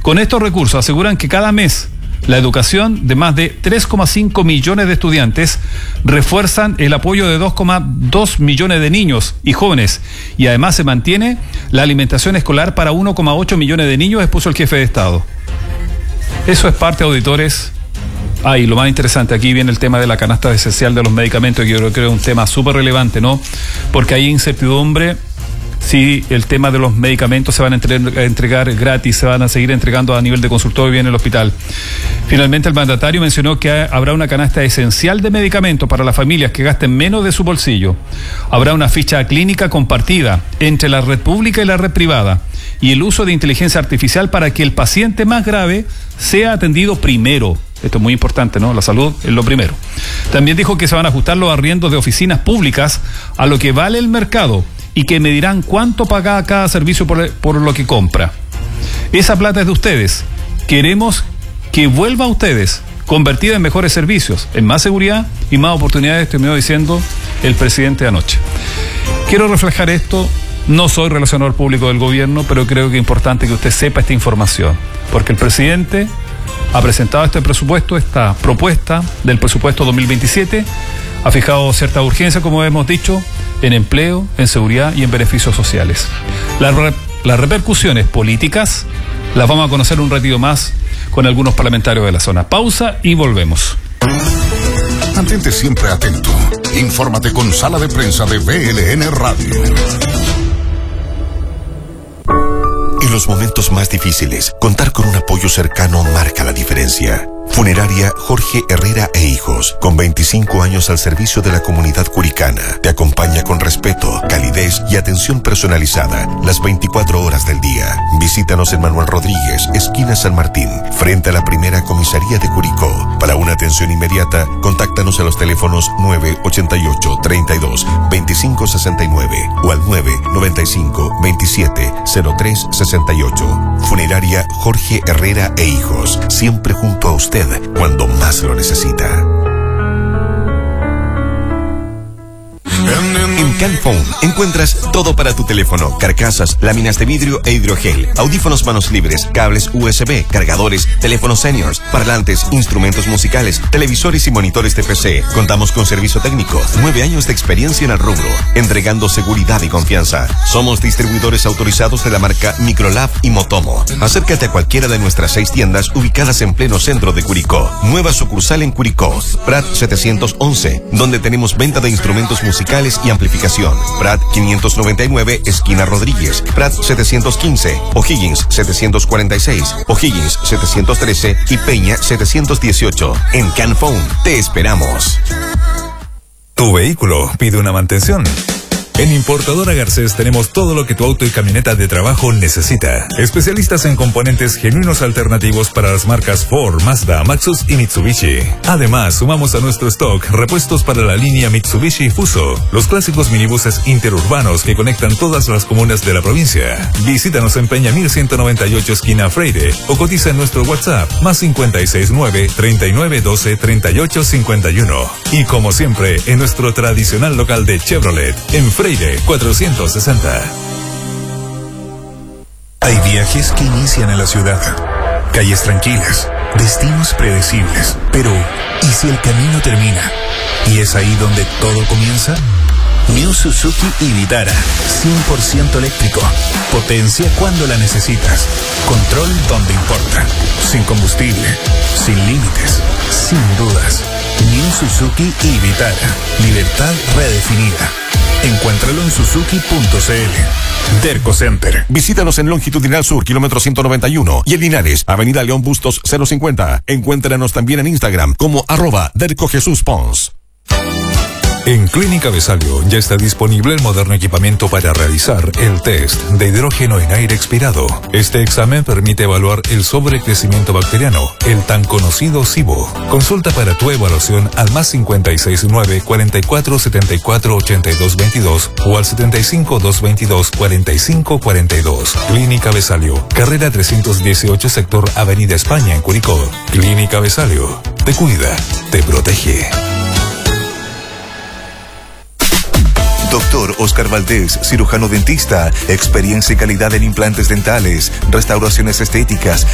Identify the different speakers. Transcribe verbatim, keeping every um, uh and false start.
Speaker 1: Con estos recursos aseguran que cada mes la educación de más de tres coma cinco millones de estudiantes refuerzan el apoyo de dos coma dos millones de niños y jóvenes, y además se mantiene la alimentación escolar para uno coma ocho millones de niños, expuso el jefe de Estado. Eso es parte, auditores. Ah, y lo más interesante, aquí viene el tema de la canasta esencial de los medicamentos, que yo creo que es un tema súper relevante, ¿no? Porque hay incertidumbre si el tema de los medicamentos se van a entregar gratis, se van a seguir entregando a nivel de consultorio y en el hospital. Finalmente, el mandatario mencionó que habrá una canasta esencial de medicamentos para las familias que gasten menos de su bolsillo. Habrá una ficha clínica compartida entre la red pública y la red privada, y el uso de inteligencia artificial para que el paciente más grave sea atendido primero. Esto es muy importante, ¿no? La salud es lo primero. También dijo que se van a ajustar los arriendos de oficinas públicas a lo que vale el mercado, y que me dirán cuánto paga cada servicio por, por lo que compra. Esa plata es de ustedes. Queremos que vuelva a ustedes, convertida en mejores servicios, en más seguridad y más oportunidades, terminó diciendo el presidente anoche. Quiero reflejar esto. No soy relacionador público del gobierno, pero creo que es importante que usted sepa esta información, porque el presidente ha presentado este presupuesto, esta propuesta del presupuesto dos mil veintisiete, ha fijado cierta urgencia, como hemos dicho, en empleo, en seguridad y en beneficios sociales. Las, re, las repercusiones políticas las vamos a conocer un ratito más con algunos parlamentarios de la zona. Pausa y volvemos.
Speaker 2: Mantente siempre atento. Infórmate con Sala de Prensa de B L N Radio.
Speaker 3: En los momentos más difíciles, contar con un apoyo cercano marca la diferencia. Funeraria Jorge Herrera e Hijos, con veinticinco años al servicio de la comunidad curicana, te acompaña con respeto, calidez y atención personalizada las veinticuatro horas del día. Visítanos en Manuel Rodríguez, esquina San Martín, frente a la primera comisaría de Curicó. Para una atención inmediata, contáctanos a los teléfonos nueve ochenta y ocho, treinta y dos, veinticinco sesenta y nueve o al nueve noventa y cinco, veintisiete, cero tres sesenta y ocho. Funeraria Jorge Herrera e Hijos, siempre junto a usted cuando más lo necesita. En Canphone encuentras todo para tu teléfono: carcasas, láminas de vidrio e hidrogel, audífonos manos libres, cables U S B, cargadores, teléfonos seniors, parlantes, instrumentos musicales, televisores y monitores de P C. Contamos con servicio técnico, nueve años de experiencia en el rubro, entregando seguridad y confianza. Somos distribuidores autorizados de la marca Microlab y Motomo. Acércate a cualquiera de nuestras seis tiendas ubicadas en pleno centro de Curicó. Nueva sucursal en Curicó, Prat setecientos once, donde tenemos venta de instrumentos musicales y amplificación. Prat quinientos noventa y nueve, esquina Rodríguez. Prat setecientos quince, O'Higgins setecientos cuarenta y seis, O'Higgins setecientos trece y Peña setecientos dieciocho. En Canphone te esperamos.
Speaker 4: Tu vehículo pide una mantención. En Importadora Garcés tenemos todo lo que tu auto y camioneta de trabajo necesita. Especialistas en componentes genuinos alternativos para las marcas Ford, Mazda, Maxus y Mitsubishi. Además, sumamos a nuestro stock repuestos para la línea Mitsubishi Fuso, los clásicos minibuses interurbanos que conectan todas las comunas de la provincia. Visítanos en Peña mil ciento noventa y ocho, esquina Freire, o cotiza en nuestro WhatsApp, más cincuenta y seis nueve, treinta y nueve doce, treinta y ocho cincuenta y uno. Y como siempre, en nuestro tradicional local de Chevrolet, en Freire cuatrocientos sesenta.
Speaker 5: Hay viajes que inician en la ciudad, calles tranquilas, destinos predecibles. Pero, ¿y si el camino termina? ¿Y es ahí donde todo comienza? New Suzuki y Vitara, cien por ciento eléctrico. Potencia cuando la necesitas. Control donde importa. Sin combustible, sin límites, sin dudas. New Suzuki y Vitara. Libertad redefinida. Encuéntralo en suzuki punto c l. Derco Center.
Speaker 3: Visítanos en Longitudinal Sur, kilómetro ciento noventa y uno, y en Linares, Avenida León Bustos cero cincuenta. Encuéntranos también en Instagram como arroba Derco Jesús Pons.
Speaker 4: En Clínica Besalio ya está disponible el moderno equipamiento para realizar el test de hidrógeno en aire expirado. Este examen permite evaluar el sobrecrecimiento bacteriano, el tan conocido SIBO. Consulta para tu evaluación al más cincuenta y seis nueve, cuarenta y cuatro, setenta y cuatro, ochenta y dos veintidós o al setenta y cinco, doscientos veintidós, cuarenta y cinco cuarenta y dos. Clínica Besalio, carrera trescientos dieciocho, sector Avenida España en Curicó. Clínica Besalio, te cuida, te protege.
Speaker 3: Doctor Oscar Valdés, cirujano dentista, experiencia y calidad en implantes dentales, restauraciones estéticas,